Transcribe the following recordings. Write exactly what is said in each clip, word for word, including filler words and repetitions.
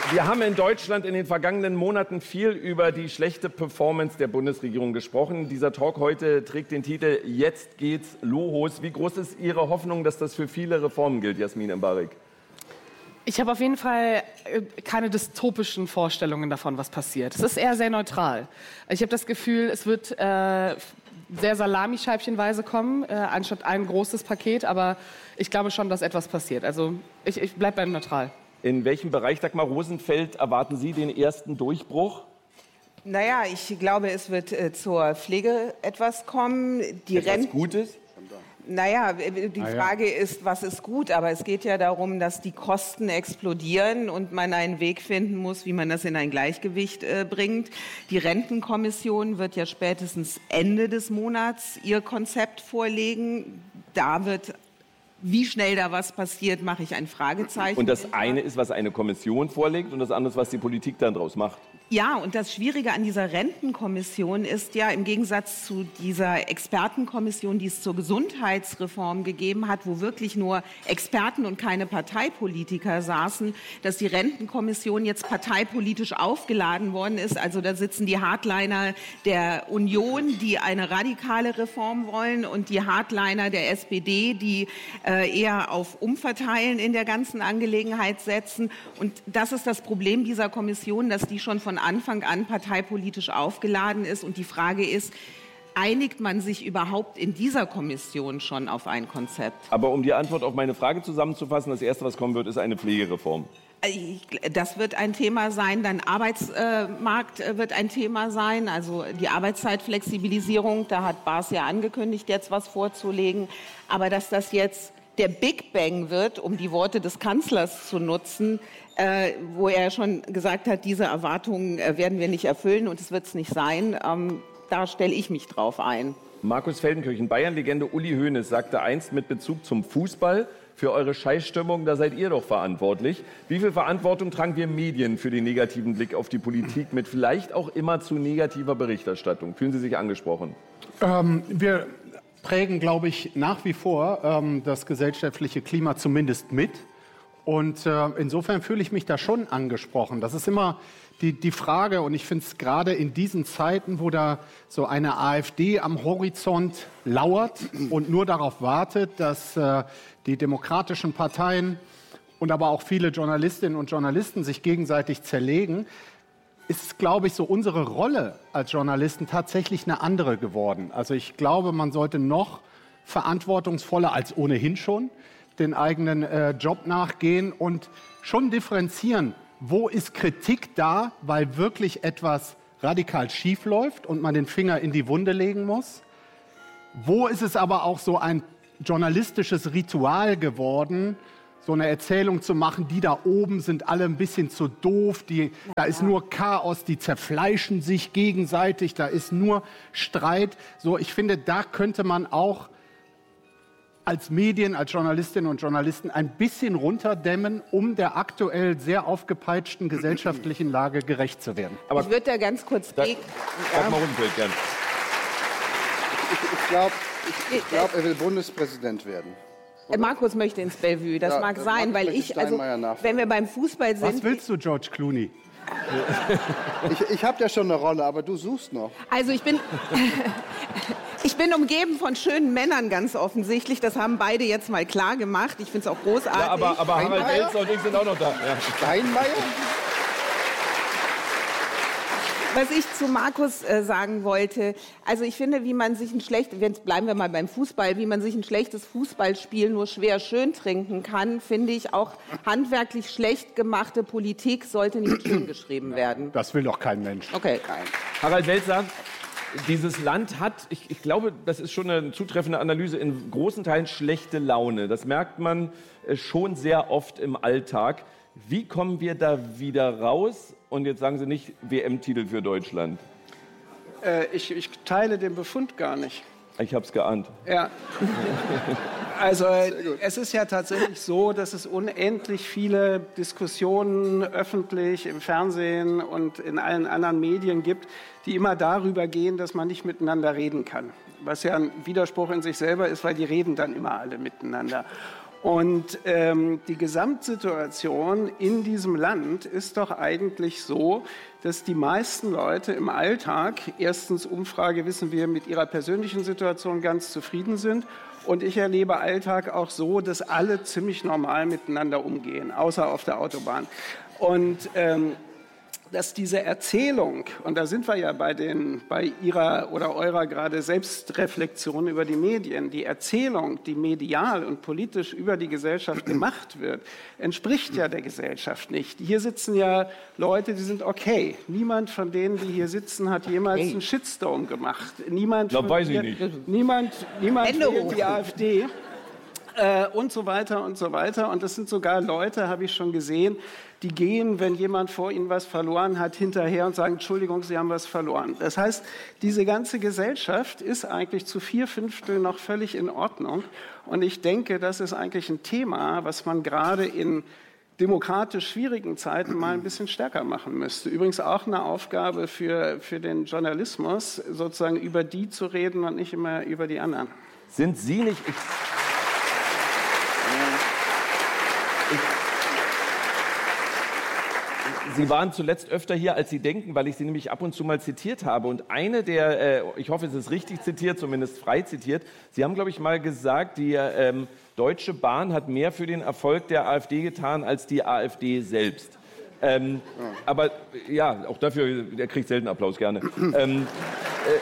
Wir haben in Deutschland in den vergangenen Monaten viel über die schlechte Performance der Bundesregierung gesprochen. Dieser Talk heute trägt den Titel Jetzt geht's los. Wie groß ist Ihre Hoffnung, dass das für viele Reformen gilt, Jasmin Embarek? Ich habe auf jeden Fall keine dystopischen Vorstellungen davon, was passiert. Es ist eher sehr neutral. Ich habe das Gefühl, es wird äh, sehr salamischeibchenweise kommen, äh, anstatt ein großes Paket. Aber ich glaube schon, dass etwas passiert. Also ich, ich bleibe beim Neutral. In welchem Bereich, Dagmar Rosenfeld, erwarten Sie den ersten Durchbruch? Naja, ich glaube, es wird äh, zur Pflege etwas kommen. Die Etwas Rent- Gutes? Naja, die Frage ist, was ist gut? Aber es geht ja darum, dass die Kosten explodieren und man einen Weg finden muss, wie man das in ein Gleichgewicht äh, bringt. Die Rentenkommission wird ja spätestens Ende des Monats ihr Konzept vorlegen. Da wird Wie schnell da was passiert, mache ich ein Fragezeichen. Und das eine ist, was eine Kommission vorlegt, und das andere ist, was die Politik dann draus macht. Ja, und das Schwierige an dieser Rentenkommission ist ja, im Gegensatz zu dieser Expertenkommission, die es zur Gesundheitsreform gegeben hat, wo wirklich nur Experten und keine Parteipolitiker saßen, dass die Rentenkommission jetzt parteipolitisch aufgeladen worden ist. Also da sitzen die Hardliner der Union, die eine radikale Reform wollen, und die Hardliner der S P D, die äh, eher auf Umverteilen in der ganzen Angelegenheit setzen. Und das ist das Problem dieser Kommission, dass die schon von Anfang an parteipolitisch aufgeladen ist. Und die Frage ist, einigt man sich überhaupt in dieser Kommission schon auf ein Konzept? Aber um die Antwort auf meine Frage zusammenzufassen, das Erste, was kommen wird, ist eine Pflegereform. Das wird ein Thema sein, dann Arbeitsmarkt wird ein Thema sein, also die Arbeitszeitflexibilisierung, da hat Baas ja angekündigt, jetzt was vorzulegen. Aber dass das jetzt der Big Bang wird, um die Worte des Kanzlers zu nutzen, äh, wo er schon gesagt hat, diese Erwartungen äh, werden wir nicht erfüllen und es wird es nicht sein, ähm, da stelle ich mich drauf ein. Markus Feldenkirchen, Bayern-Legende Uli Hoeneß sagte einst mit Bezug zum Fußball: Für eure Scheißstimmung, da seid ihr doch verantwortlich. Wie viel Verantwortung tragen wir Medien für den negativen Blick auf die Politik mit vielleicht auch immer zu negativer Berichterstattung? Fühlen Sie sich angesprochen? Ähm, wir prägen, glaube ich, nach wie vor ähm, das gesellschaftliche Klima zumindest mit. Und äh, insofern fühle ich mich da schon angesprochen. Das ist immer die, die Frage, und ich finde es gerade in diesen Zeiten, wo da so eine AfD am Horizont lauert und nur darauf wartet, dass äh, die demokratischen Parteien und aber auch viele Journalistinnen und Journalisten sich gegenseitig zerlegen, ist, glaube ich, so unsere Rolle als Journalisten tatsächlich eine andere geworden. Also ich glaube, man sollte noch verantwortungsvoller als ohnehin schon den eigenen äh, Job nachgehen und schon differenzieren, wo ist Kritik da, weil wirklich etwas radikal schief läuft und man den Finger in die Wunde legen muss. Wo ist es aber auch so ein journalistisches Ritual geworden, so eine Erzählung zu machen, die da oben sind alle ein bisschen zu doof, die, da ist nur Chaos, die zerfleischen sich gegenseitig, da ist nur Streit. So, ich finde, da könnte man auch als Medien, als Journalistinnen und Journalisten ein bisschen runterdämmen, um der aktuell sehr aufgepeitschten gesellschaftlichen Lage gerecht zu werden. Aber ich würde da ganz kurz... Da, ja. Sag mal Rundfeld, gern. Ich, ich glaube, ich, ich glaub, er will Bundespräsident werden. Oder? Markus möchte ins Bellevue, das ja, mag das sein, weil ich, also, wenn wir beim Fußball sind... Was willst du, George Clooney? ich ich habe ja schon eine Rolle, aber du suchst noch. Also ich bin... Ich bin umgeben von schönen Männern, ganz offensichtlich. Das haben beide jetzt mal klar gemacht. Ich finde es auch großartig. Ja, aber, aber Harald Welzer und ich sind auch noch da. Ja. Steinmeier? Was ich zu Markus äh, sagen wollte, also ich finde, wie man sich ein schlechtes, jetzt bleiben wir mal beim Fußball, wie man sich ein schlechtes Fußballspiel nur schwer schön trinken kann, finde ich auch handwerklich schlecht gemachte Politik sollte nicht schön geschrieben werden. Das will doch kein Mensch. Okay. Nein. Harald Welzer, dieses Land hat, ich, ich glaube, das ist schon eine zutreffende Analyse, in großen Teilen schlechte Laune. Das merkt man äh, schon sehr oft im Alltag. Wie kommen wir da wieder raus? Und jetzt sagen Sie nicht W M-Titel für Deutschland. Äh, ich, ich teile den Befund gar nicht. Ich habe es geahnt. Ja. Also es ist ja tatsächlich so, dass es unendlich viele Diskussionen öffentlich im Fernsehen und in allen anderen Medien gibt, die immer darüber gehen, dass man nicht miteinander reden kann. Was ja ein Widerspruch in sich selber ist, weil die reden dann immer alle miteinander. Und ähm, die Gesamtsituation in diesem Land ist doch eigentlich so, dass die meisten Leute im Alltag, erstens Umfrage wissen wir, mit ihrer persönlichen Situation ganz zufrieden sind. Und ich erlebe Alltag auch so, dass alle ziemlich normal miteinander umgehen, außer auf der Autobahn. Und ähm, dass diese Erzählung, und da sind wir ja bei, den, bei Ihrer oder eurer gerade Selbstreflexion über die Medien, die Erzählung, die medial und politisch über die Gesellschaft gemacht wird, entspricht ja der Gesellschaft nicht. Hier sitzen ja Leute, die sind okay. Niemand von denen, die hier sitzen, hat jemals einen Shitstorm gemacht. Niemand, das weiß ich nicht. nicht. Niemand, niemand wählt die AfD. Äh, und so weiter und so weiter. Und das sind sogar Leute, habe ich schon gesehen, die gehen, wenn jemand vor ihnen was verloren hat, hinterher und sagen, Entschuldigung, Sie haben was verloren. Das heißt, diese ganze Gesellschaft ist eigentlich zu vier Fünftel noch völlig in Ordnung. Und ich denke, das ist eigentlich ein Thema, was man gerade in demokratisch schwierigen Zeiten mal ein bisschen stärker machen müsste. Übrigens auch eine Aufgabe für, für den Journalismus, sozusagen über die zu reden und nicht immer über die anderen. Sind Sie nicht... Ich Sie waren zuletzt öfter hier, als Sie denken, weil ich Sie nämlich ab und zu mal zitiert habe. Und eine der, äh, ich hoffe, es ist richtig zitiert, zumindest frei zitiert, Sie haben, glaube ich, mal gesagt, die ähm, Deutsche Bahn hat mehr für den Erfolg der AfD getan als die AfD selbst. Ähm, ja. Aber ja, auch dafür, der kriegt selten Applaus, gerne. ähm, äh,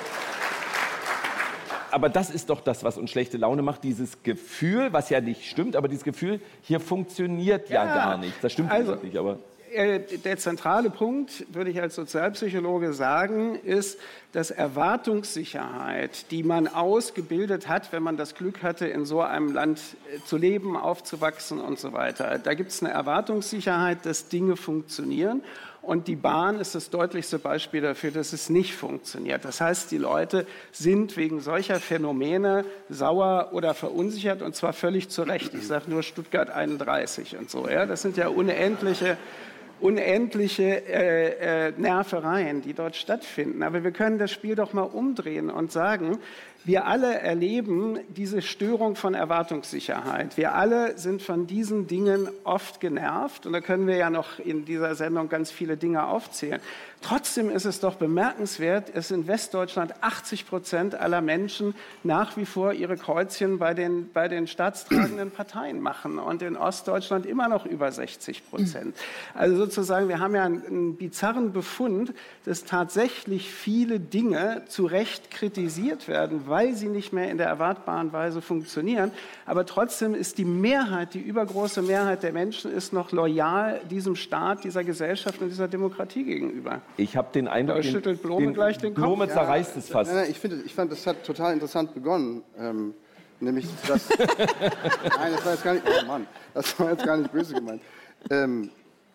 Aber das ist doch das, was uns schlechte Laune macht, dieses Gefühl, was ja nicht stimmt, aber dieses Gefühl, hier funktioniert ja, ja gar nicht. Das stimmt also nicht, aber... Der zentrale Punkt, würde ich als Sozialpsychologe sagen, ist, dass Erwartungssicherheit, die man ausgebildet hat, wenn man das Glück hatte, in so einem Land zu leben, aufzuwachsen und so weiter. Da gibt es eine Erwartungssicherheit, dass Dinge funktionieren. Und die Bahn ist das deutlichste Beispiel dafür, dass es nicht funktioniert. Das heißt, die Leute sind wegen solcher Phänomene sauer oder verunsichert, und zwar völlig zu Recht. Ich sage nur Stuttgart einunddreißig und so. Ja? Das sind ja unendliche... unendliche äh, äh, Nervereien, die dort stattfinden. Aber wir können das Spiel doch mal umdrehen und sagen, wir alle erleben diese Störung von Erwartungssicherheit. Wir alle sind von diesen Dingen oft genervt. Und da können wir ja noch in dieser Sendung ganz viele Dinge aufzählen. Trotzdem ist es doch bemerkenswert, dass in Westdeutschland achtzig Prozent aller Menschen nach wie vor ihre Kreuzchen bei den, bei den staatstragenden Parteien machen und in Ostdeutschland immer noch über sechzig Prozent. Also sozusagen, wir haben ja einen, einen bizarren Befund, dass tatsächlich viele Dinge zu Recht kritisiert werden, weil sie nicht mehr in der erwartbaren Weise funktionieren. Aber trotzdem ist die Mehrheit, die übergroße Mehrheit der Menschen ist noch loyal diesem Staat, dieser Gesellschaft und dieser Demokratie gegenüber. Ich habe den Eindruck, da schüttelt Blome den, gleich den Kopf. Blome zerreißt ja, es fast. Nein, nein, ich, finde, ich fand, das hat total interessant begonnen. Ähm, nämlich, dass... Nein, das war jetzt gar nicht... Oh Mann, das war jetzt gar nicht böse gemeint. Ähm,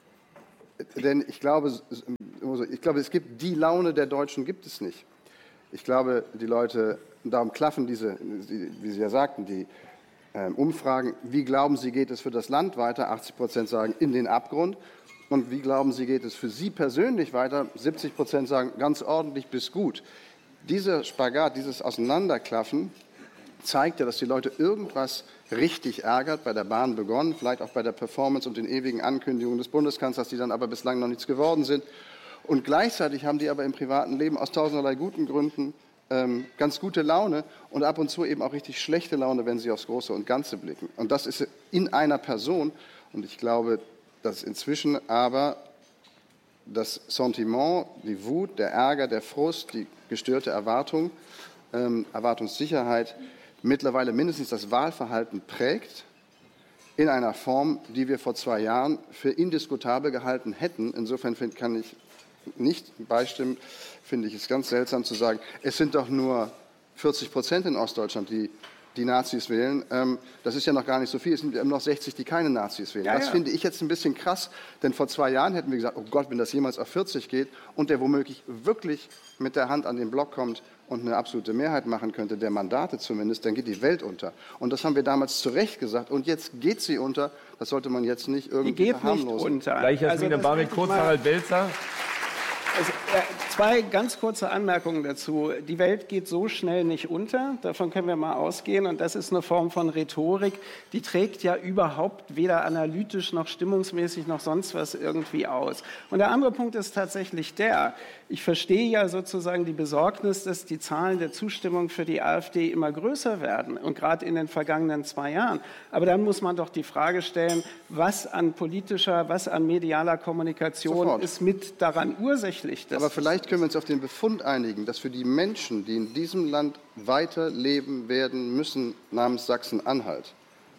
denn ich glaube, ich glaube, es gibt die Laune der Deutschen gibt es nicht. Ich glaube, die Leute, darum klaffen diese, wie Sie ja sagten, die ähm, Umfragen, wie glauben Sie, geht es für das Land weiter? achtzig Prozent sagen, in den Abgrund. Und wie glauben Sie, geht es für Sie persönlich weiter? siebzig Prozent sagen, ganz ordentlich bis gut. Dieser Spagat, dieses Auseinanderklaffen zeigt ja, dass die Leute irgendwas richtig ärgert, bei der Bahn begonnen, vielleicht auch bei der Performance und den ewigen Ankündigungen des Bundeskanzlers, die dann aber bislang noch nichts geworden sind. Und gleichzeitig haben die aber im privaten Leben aus tausenderlei guten Gründen ähm, ganz gute Laune und ab und zu eben auch richtig schlechte Laune, wenn sie aufs Große und Ganze blicken. Und das ist in einer Person. Und ich glaube, dass inzwischen aber das Sentiment, die Wut, der Ärger, der Frust, die gestörte Erwartung, ähm, Erwartungssicherheit mittlerweile mindestens das Wahlverhalten prägt in einer Form, die wir vor zwei Jahren für indiskutabel gehalten hätten. Insofern find, kann ich nicht beistimmen, finde ich es ganz seltsam zu sagen, es sind doch nur vierzig Prozent in Ostdeutschland, die die Nazis wählen. Ähm, das ist ja noch gar nicht so viel. Es sind immer noch sechzig, die keine Nazis wählen. Ja, das ja. finde ich jetzt ein bisschen krass, denn vor zwei Jahren hätten wir gesagt, oh Gott, wenn das jemals auf vierzig geht und der womöglich wirklich mit der Hand an den Block kommt und eine absolute Mehrheit machen könnte, der Mandate zumindest, dann geht die Welt unter. Und das haben wir damals zu Recht gesagt. Und jetzt geht sie unter. Das sollte man jetzt nicht irgendwie die geht verharmlosen. Nicht unter. Gleich Jasmin also, Barwig, kurz Harald Welzer. Also, äh, zwei ganz kurze Anmerkungen dazu. Die Welt geht so schnell nicht unter, davon können wir mal ausgehen. Und das ist eine Form von Rhetorik, die trägt ja überhaupt weder analytisch noch stimmungsmäßig noch sonst was irgendwie aus. Und der andere Punkt ist tatsächlich der, ich verstehe ja sozusagen die Besorgnis, dass die Zahlen der Zustimmung für die AfD immer größer werden und gerade in den vergangenen zwei Jahren. Aber dann muss man doch die Frage stellen, was an politischer, was an medialer Kommunikation Sofort. ist mit daran ursächlich. Aber vielleicht können wir uns auf den Befund einigen, dass für die Menschen, die in diesem Land weiterleben werden müssen, namens Sachsen-Anhalt,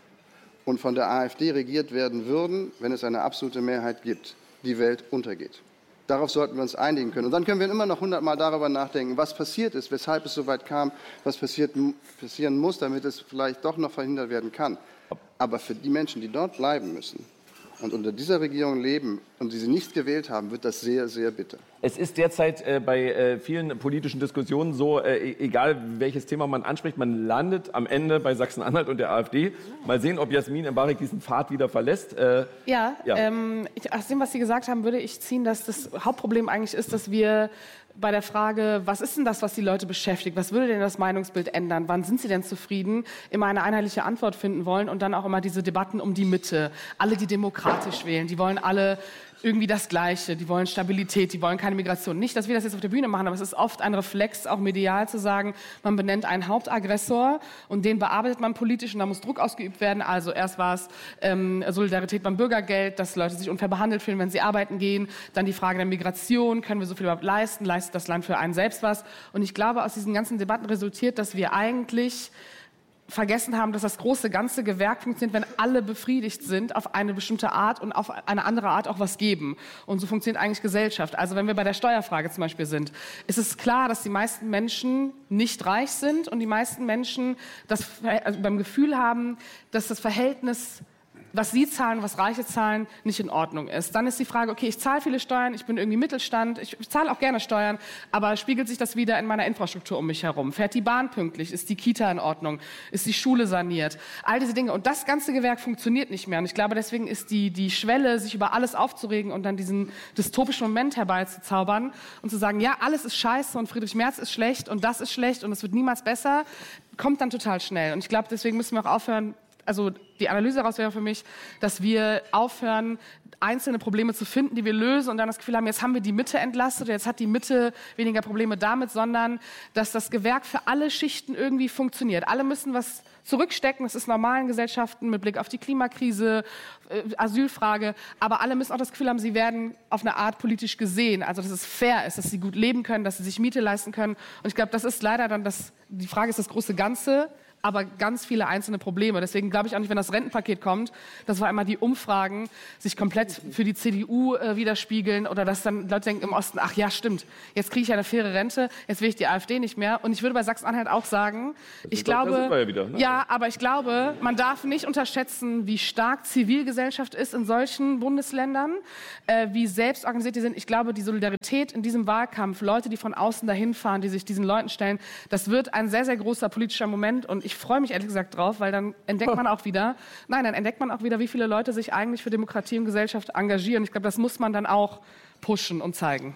und von der AfD regiert werden würden, wenn es eine absolute Mehrheit gibt, die Welt untergeht. Darauf sollten wir uns einigen können. Und dann können wir immer noch hundertmal darüber nachdenken, was passiert ist, weshalb es so weit kam, was passiert, passieren muss, damit es vielleicht doch noch verhindert werden kann. Aber für die Menschen, die dort bleiben müssen und unter dieser Regierung leben und die sie nicht gewählt haben, wird das sehr, sehr bitter. Es ist derzeit äh, bei äh, vielen politischen Diskussionen so, äh, egal welches Thema man anspricht, man landet am Ende bei Sachsen-Anhalt und der AfD. Mal sehen, ob Jasmin Embarek diesen Pfad wieder verlässt. Äh, ja, ja. Ähm, ich, aus dem, was Sie gesagt haben, würde ich ziehen, dass das Hauptproblem eigentlich ist, dass wir bei der Frage, was ist denn das, was die Leute beschäftigt, was würde denn das Meinungsbild ändern, wann sind sie denn zufrieden, immer eine einheitliche Antwort finden wollen und dann auch immer diese Debatten um die Mitte. Alle, die demokratisch wählen, die wollen alle irgendwie das Gleiche, die wollen Stabilität, die wollen keine Migration. Nicht, dass wir das jetzt auf der Bühne machen, aber es ist oft ein Reflex, auch medial zu sagen, man benennt einen Hauptaggressor und den bearbeitet man politisch und da muss Druck ausgeübt werden. Also erst war es ähm, Solidarität beim Bürgergeld, dass Leute sich unfair behandelt fühlen, wenn sie arbeiten gehen. Dann die Frage der Migration, können wir so viel überhaupt leisten, leistet das Land für einen selbst was? Und ich glaube, aus diesen ganzen Debatten resultiert, dass wir eigentlich vergessen haben, dass das große ganze Gewerk funktioniert, wenn alle befriedigt sind auf eine bestimmte Art und auf eine andere Art auch was geben. Und so funktioniert eigentlich Gesellschaft. Also wenn wir bei der Steuerfrage zum Beispiel sind, ist es klar, dass die meisten Menschen nicht reich sind und die meisten Menschen das also beim Gefühl haben, dass das Verhältnis, was sie zahlen, was Reiche zahlen, nicht in Ordnung ist. Dann ist die Frage, okay, ich zahle viele Steuern, ich bin irgendwie Mittelstand, ich, ich zahle auch gerne Steuern, aber spiegelt sich das wieder in meiner Infrastruktur um mich herum? Fährt die Bahn pünktlich? Ist die Kita in Ordnung? Ist die Schule saniert? All diese Dinge. Und das ganze Gewerk funktioniert nicht mehr. Und ich glaube, deswegen ist die, die Schwelle, sich über alles aufzuregen und dann diesen dystopischen Moment herbeizuzaubern und zu sagen, ja, alles ist scheiße und Friedrich Merz ist schlecht und das ist schlecht und es wird niemals besser, kommt dann total schnell. Und ich glaube, deswegen müssen wir auch aufhören, also die Analyse daraus wäre für mich, dass wir aufhören, einzelne Probleme zu finden, die wir lösen und dann das Gefühl haben, jetzt haben wir die Mitte entlastet, jetzt hat die Mitte weniger Probleme damit, sondern dass das Gewerk für alle Schichten irgendwie funktioniert. Alle müssen was zurückstecken, das ist normal in Gesellschaften mit Blick auf die Klimakrise, äh, Asylfrage, aber alle müssen auch das Gefühl haben, sie werden auf eine Art politisch gesehen, also dass es fair ist, dass sie gut leben können, dass sie sich Miete leisten können und ich glaube, das ist leider dann das, die Frage ist das große Ganze, aber ganz viele einzelne Probleme. Deswegen glaube ich auch nicht, wenn das Rentenpaket kommt, dass vor einmal die Umfragen sich komplett für die C D U äh, widerspiegeln oder dass dann Leute denken im Osten, ach ja, stimmt, jetzt kriege ich eine faire Rente, jetzt will ich die AfD nicht mehr. Und ich würde bei Sachsen-Anhalt auch sagen, ich glaube, da sind wir ja wieder, ne? ja, aber ich glaube, man darf nicht unterschätzen, wie stark Zivilgesellschaft ist in solchen Bundesländern, äh, wie selbstorganisiert die sind. Ich glaube, die Solidarität in diesem Wahlkampf, Leute, die von außen dahin fahren, die sich diesen Leuten stellen, das wird ein sehr, sehr großer politischer Moment und ich Ich freue mich ehrlich gesagt drauf, weil dann entdeckt man auch wieder, nein, dann entdeckt man auch wieder, wie viele Leute sich eigentlich für Demokratie und Gesellschaft engagieren. Ich glaube, das muss man dann auch pushen und zeigen.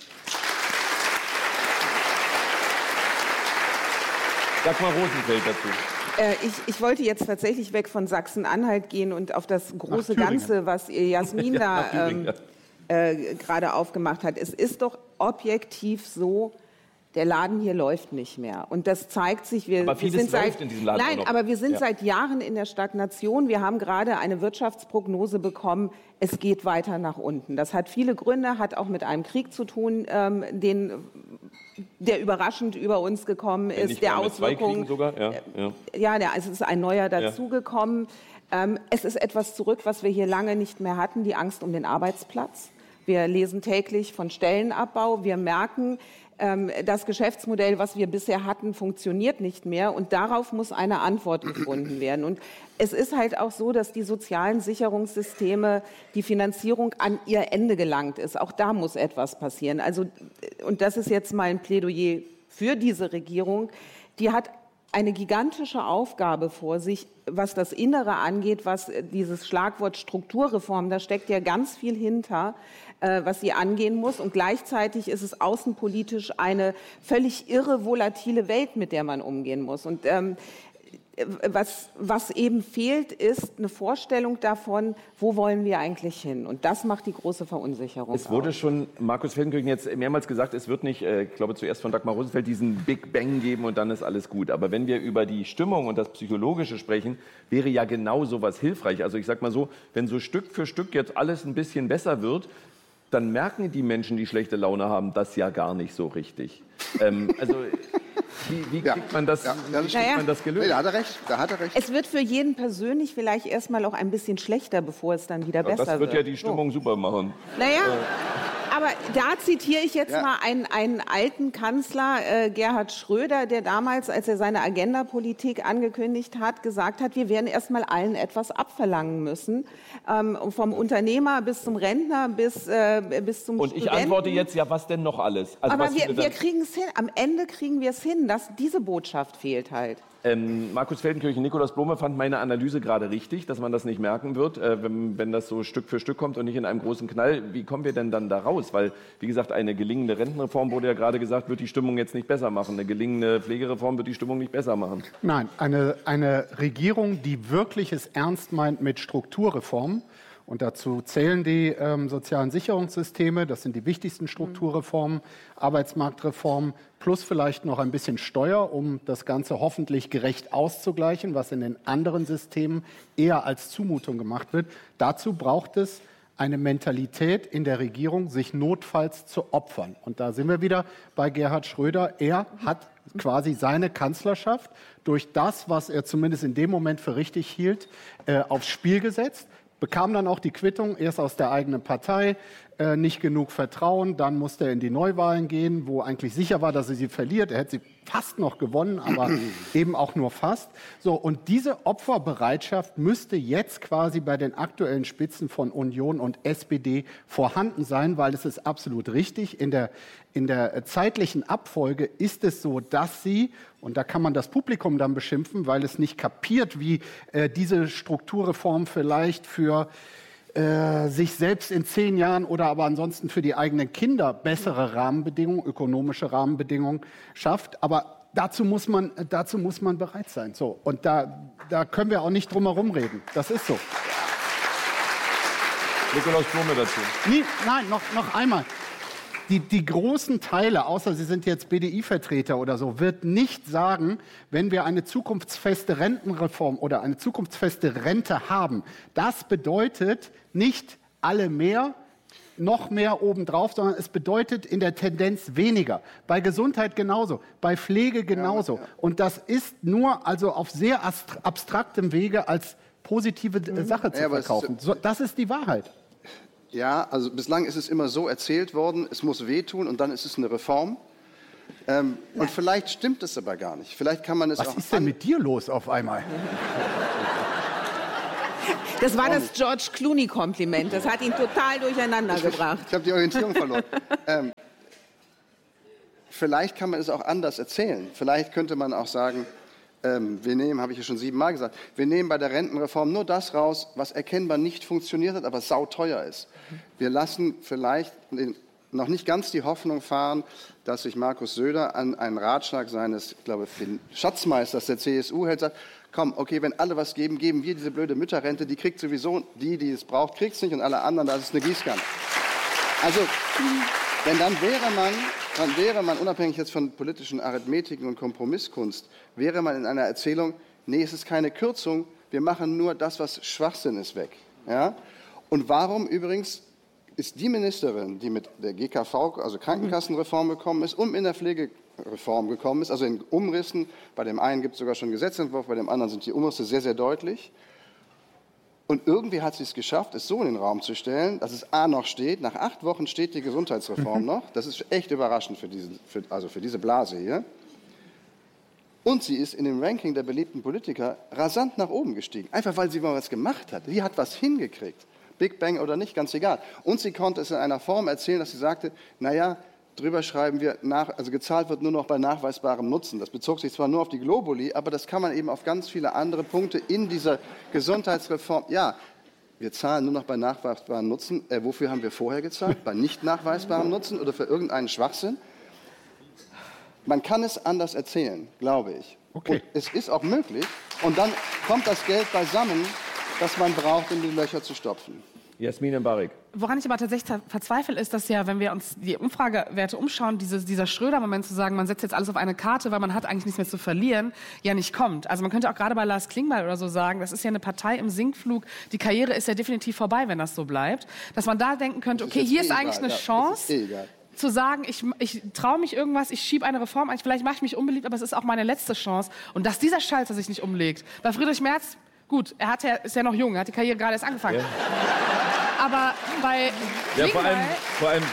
Sag mal Rosenfeld dazu. Äh, ich, ich wollte jetzt tatsächlich weg von Sachsen-Anhalt gehen und auf das große Ganze, was Jasmin ja, da ähm, äh, gerade aufgemacht hat. Es ist doch objektiv so, der Laden hier läuft nicht mehr. Und das zeigt sich, wir, aber wir sind seit, in diesem Laden nein, aber wir sind ja. seit Jahren in der Stagnation. Wir haben gerade eine Wirtschaftsprognose bekommen, es geht weiter nach unten. Das hat viele Gründe, hat auch mit einem Krieg zu tun, ähm, den, der überraschend über uns gekommen ist, ja, der Auswirkungen. Sogar? Ja, ja. ja der, es ist ein neuer dazugekommen. Ja. Ähm, es ist etwas zurück, was wir hier lange nicht mehr hatten, die Angst um den Arbeitsplatz. Wir lesen täglich von Stellenabbau. Wir merken, das Geschäftsmodell, was wir bisher hatten, funktioniert nicht mehr und darauf muss eine Antwort gefunden werden. Und es ist halt auch so, dass die sozialen Sicherungssysteme, die Finanzierung an ihr Ende gelangt ist. Auch da muss etwas passieren. Also, und das ist jetzt mal ein Plädoyer für diese Regierung. Die hat eine gigantische Aufgabe vor sich, was das Innere angeht, was dieses Schlagwort Strukturreform, da steckt ja ganz viel hinter, äh, was sie angehen muss. Und gleichzeitig ist es außenpolitisch eine völlig irre, volatile Welt, mit der man umgehen muss. Und ähm, Was, was eben fehlt, ist eine Vorstellung davon, wo wollen wir eigentlich hin? Und das macht die große Verunsicherung. Es wurde aus. schon, Markus Feldenkirchen, jetzt mehrmals gesagt, es wird nicht, äh, ich glaube zuerst von Dagmar Rosenfeld, diesen Big Bang geben und dann ist alles gut. Aber wenn wir über die Stimmung und das Psychologische sprechen, wäre ja genau sowas hilfreich. Also ich sag mal so, wenn so Stück für Stück jetzt alles ein bisschen besser wird, dann merken die Menschen, die schlechte Laune haben, das ja gar nicht so richtig. ähm, also... Wie, wie kriegt Ja. man das, Ja, wie ja, kriegt naja. man das gelöst? Nee, da hat er recht, da hat er recht. Es wird für jeden persönlich vielleicht erstmal auch ein bisschen schlechter, bevor es dann wieder Ja, besser das wird wird. ja die Stimmung super machen. Naja, aber da zitiere ich jetzt Ja. mal einen, einen alten Kanzler, äh, Gerhard Schröder, der damals, als er seine Agenda-Politik angekündigt hat, gesagt hat, wir werden erst mal allen etwas abverlangen müssen. Ähm, vom Unternehmer bis zum Rentner bis, äh, bis zum Und Studenten. ich antworte jetzt, ja, was denn noch alles? Also Aber was wir, viele wir dann- kriegen es hin. Am Ende kriegen wir es hin, dass diese Botschaft fehlt halt. Ähm, Markus Feldenkirchen, Nikolaus Blome fand meine Analyse gerade richtig, dass man das nicht merken wird, äh, wenn, wenn das so Stück für Stück kommt und nicht in einem großen Knall. Wie kommen wir denn dann da raus? Weil, wie gesagt, eine gelingende Rentenreform, wurde ja gerade gesagt, wird die Stimmung jetzt nicht besser machen. Eine gelingende Pflegereform wird die Stimmung nicht besser machen. Nein, eine, eine Regierung, die wirklich es ernst meint mit Strukturreformen, und dazu zählen die ähm, sozialen Sicherungssysteme, das sind die wichtigsten Strukturreformen, Arbeitsmarktreformen, plus vielleicht noch ein bisschen Steuer, um das Ganze hoffentlich gerecht auszugleichen, was in den anderen Systemen eher als Zumutung gemacht wird. Dazu braucht es eine Mentalität in der Regierung, sich notfalls zu opfern. Und da sind wir wieder bei Gerhard Schröder. Er hat quasi seine Kanzlerschaft durch das, was er zumindest in dem Moment für richtig hielt, äh, aufs Spiel gesetzt. Bekam dann auch die Quittung, erst aus der eigenen Partei, äh, nicht genug Vertrauen. Dann musste er in die Neuwahlen gehen, wo eigentlich sicher war, dass er sie verliert. Er hätte sie fast noch gewonnen, aber eben auch nur fast. So, und diese Opferbereitschaft müsste jetzt quasi bei den aktuellen Spitzen von Union und S P D vorhanden sein, weil es ist absolut richtig. In der, in der zeitlichen Abfolge ist es so, dass sie, und da kann man das Publikum dann beschimpfen, weil es nicht kapiert, wie äh, diese Strukturreform vielleicht für äh, sich selbst in zehn Jahren oder aber ansonsten für die eigenen Kinder bessere Rahmenbedingungen, ökonomische Rahmenbedingungen schafft. Aber dazu muss man, dazu muss man bereit sein. So, und da, da können wir auch nicht drum herum reden. Das ist so. Nikolaus Blome dazu. Nie, nein, noch, noch einmal. Die, die großen Teile, außer Sie sind jetzt B D I-Vertreter oder so, wird nicht sagen, wenn wir eine zukunftsfeste Rentenreform oder eine zukunftsfeste Rente haben. Das bedeutet nicht alle mehr, noch mehr obendrauf, sondern es bedeutet in der Tendenz weniger. Bei Gesundheit genauso, bei Pflege genauso. Ja, ja. Und das ist nur also auf sehr abstraktem Wege als positive mhm. Sache zu ja, verkaufen. Ist, so, das ist die Wahrheit. Ja, also bislang ist es immer so erzählt worden, es muss wehtun und dann ist es eine Reform. Ähm, und vielleicht stimmt es aber gar nicht. Vielleicht kann man es Was auch ist denn mit dir los auf einmal? Das war das George Clooney-Kompliment. Das hat ihn total durcheinander ich, gebracht. Ich, ich habe die Orientierung verloren. ähm, vielleicht kann man es auch anders erzählen. Vielleicht könnte man auch sagen, ähm, wir nehmen, habe ich ja schon siebenmal gesagt, wir nehmen bei der Rentenreform nur das raus, was erkennbar nicht funktioniert hat, aber sauteuer ist. Wir lassen vielleicht den, noch nicht ganz die Hoffnung fahren, dass sich Markus Söder an einen Ratschlag seines, ich glaube, Schatzmeisters der C S U hält, sagt, komm, okay, wenn alle was geben, geben wir diese blöde Mütterrente, die kriegt sowieso, die, die es braucht, kriegt es nicht und alle anderen, das ist eine Gießkanne. Also, denn dann wäre man, dann wäre man, unabhängig jetzt von politischen Arithmetiken und Kompromisskunst, wäre man in einer Erzählung, nee, es ist keine Kürzung, wir machen nur das, was Schwachsinn ist, weg. Ja? Und warum übrigens ist die Ministerin, die mit der G K V, also Krankenkassenreform gekommen ist und in der Pflegereform gekommen ist, also in Umrissen, bei dem einen gibt es sogar schon einen Gesetzentwurf, bei dem anderen sind die Umrisse sehr, sehr deutlich. Und irgendwie hat sie es geschafft, es so in den Raum zu stellen, dass es A noch steht, nach acht Wochen steht die Gesundheitsreform noch. Das ist echt überraschend für diese, für, also für diese Blase hier. Und sie ist in dem Ranking der beliebten Politiker rasant nach oben gestiegen. Einfach weil sie mal was gemacht hat. Sie hat was hingekriegt. Big Bang oder nicht, ganz egal. Und sie konnte es in einer Form erzählen, dass sie sagte, naja, drüber schreiben wir, nach, also gezahlt wird nur noch bei nachweisbarem Nutzen. Das bezog sich zwar nur auf die Globuli, aber das kann man eben auf ganz viele andere Punkte in dieser Gesundheitsreform, ja, wir zahlen nur noch bei nachweisbarem Nutzen. Äh, wofür haben wir vorher gezahlt? Bei nicht nachweisbarem Nutzen oder für irgendeinen Schwachsinn? Man kann es anders erzählen, glaube ich. Okay. Und es ist auch möglich. Und dann kommt das Geld beisammen, das man braucht, um die Löcher zu stopfen. Jasmin Embarek. Woran ich aber tatsächlich verzweifle, ist, dass ja, wenn wir uns die Umfragewerte umschauen, diese, dieser Schröder-Moment zu sagen, man setzt jetzt alles auf eine Karte, weil man hat eigentlich nichts mehr zu verlieren, ja nicht kommt. Also man könnte auch gerade bei Lars Klingbeil oder so sagen, das ist ja eine Partei im Sinkflug, die Karriere ist ja definitiv vorbei, wenn das so bleibt. Dass man da denken könnte, okay, hier ist eigentlich eine Chance, zu sagen, ich, ich traue mich irgendwas, ich schiebe eine Reform ein, vielleicht mache ich mich unbeliebt, aber es ist auch meine letzte Chance. Und dass dieser Schalter sich nicht umlegt. Bei Friedrich Merz, gut, er hat ja, ist ja noch jung, er hat die Karriere gerade erst angefangen. Ja. Aber bei ja, vor allem, vor allem,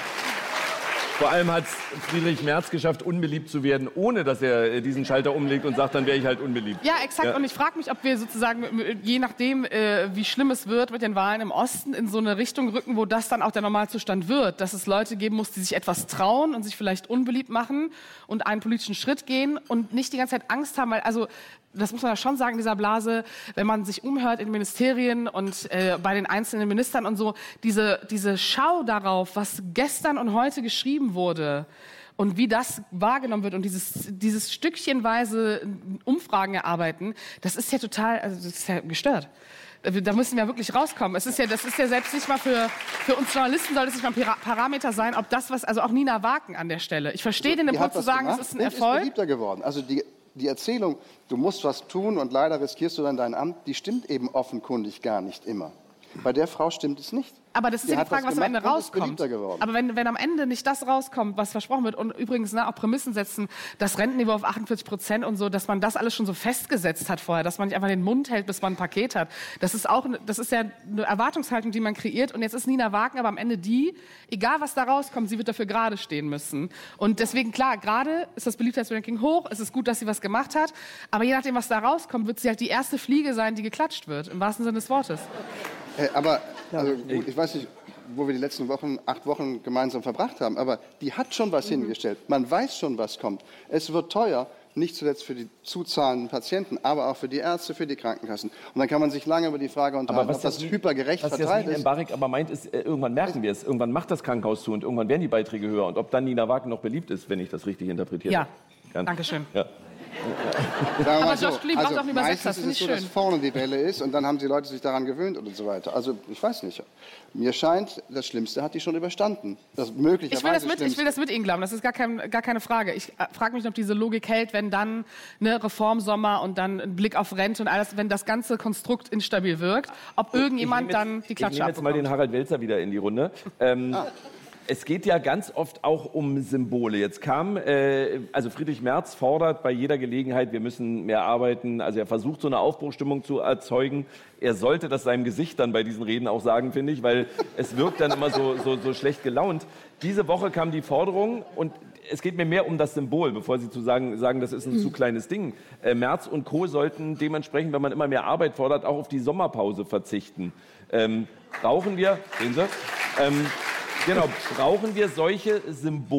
vor allem hat Friedrich Merz geschafft, unbeliebt zu werden, ohne dass er diesen Schalter umlegt und sagt, dann wäre ich halt unbeliebt. Ja, exakt. Ja. Und ich frage mich, ob wir sozusagen, je nachdem, äh, wie schlimm es wird mit den Wahlen im Osten, in so eine Richtung rücken, wo das dann auch der Normalzustand wird. Dass es Leute geben muss, die sich etwas trauen und sich vielleicht unbeliebt machen und einen politischen Schritt gehen und nicht die ganze Zeit Angst haben, weil, also, das muss man ja schon sagen in dieser Blase, wenn man sich umhört in Ministerien und äh, bei den einzelnen Ministern und so, diese, diese Schau darauf, was gestern und heute geschrieben wurde und wie das wahrgenommen wird und dieses, dieses stückchenweise Umfragen erarbeiten, das ist ja total, also das ist ja gestört. Da müssen wir wirklich rauskommen. Es ist ja, das ist ja selbst nicht mal für, für uns Journalisten, soll das nicht mal ein Parameter sein, ob das was, also auch Nina Wagen an der Stelle. Ich verstehe also, den Impuls zu sagen, gemacht, es ist ein und Erfolg. Ist beliebter geworden. Also die Die Erzählung, du musst was tun und leider riskierst du dann dein Amt, die stimmt eben offenkundig gar nicht immer. Bei der Frau stimmt es nicht. Aber das ist die ja die Frage, was am Ende rauskommt. Aber wenn, wenn am Ende nicht das rauskommt, was versprochen wird, und übrigens ne, auch Prämissen setzen, das Rentenniveau auf achtundvierzig Prozent und so, dass man das alles schon so festgesetzt hat vorher, dass man nicht einfach den Mund hält, bis man ein Paket hat. Das ist auch, das ist ja eine Erwartungshaltung, die man kreiert. Und jetzt ist Nina Wagen aber am Ende die, egal was da rauskommt, sie wird dafür gerade stehen müssen. Und deswegen, klar, gerade ist das Beliebtheitsranking hoch, es ist gut, dass sie was gemacht hat, aber je nachdem, was da rauskommt, wird sie halt die erste Fliege sein, die geklatscht wird, im wahrsten Sinne des Wortes. Äh, aber, also, gut, ich weiß nicht, wo wir die letzten Wochen, acht Wochen gemeinsam verbracht haben, aber die hat schon was mhm. hingestellt. Man weiß schon, was kommt. Es wird teuer, nicht zuletzt für die zuzahlenden Patienten, aber auch für die Ärzte, für die Krankenkassen. Und dann kann man sich lange über die Frage unterhalten, ob das hypergerecht verteilt ist. Was Jasmin Embarek aber meint, ist, äh, irgendwann merken wir es, irgendwann macht das Krankenhaus zu und irgendwann werden die Beiträge höher. Und ob dann Nina Wagen noch beliebt ist, wenn ich das richtig interpretiere. Ja, danke schön. Ja. Aber so, Josh Klieb braucht also auch einen Übersetzer, meistens ist es so, dass vorne die Welle ist und dann haben die Leute sich daran gewöhnt und so weiter. Also ich weiß nicht. Mir scheint, das Schlimmste hat die schon überstanden. Das möglicherweise ich, will das mit, ich will das mit Ihnen glauben, das ist gar, kein, gar keine Frage. Ich äh, frage mich, ob diese Logik hält, wenn dann eine Reformsommer und dann ein Blick auf Rente und alles, wenn das ganze Konstrukt instabil wirkt, ob irgendjemand jetzt, dann die Klatsche abbekommt. Ich nehme jetzt mal den Harald Welzer wieder in die Runde. Ähm, ah. Es geht ja ganz oft auch um Symbole. Jetzt kam, äh, also Friedrich Merz fordert bei jeder Gelegenheit, wir müssen mehr arbeiten. Also er versucht, so eine Aufbruchstimmung zu erzeugen. Er sollte das seinem Gesicht dann bei diesen Reden auch sagen, finde ich, weil es wirkt dann immer so, so, so schlecht gelaunt. Diese Woche kam die Forderung und es geht mir mehr um das Symbol, bevor Sie zu sagen, sagen das ist ein zu kleines Ding. Äh, Merz und Co. sollten dementsprechend, wenn man immer mehr Arbeit fordert, auch auf die Sommerpause verzichten. Ähm, brauchen wir, sehen Sie, ähm, genau, brauchen wir solche Symbole?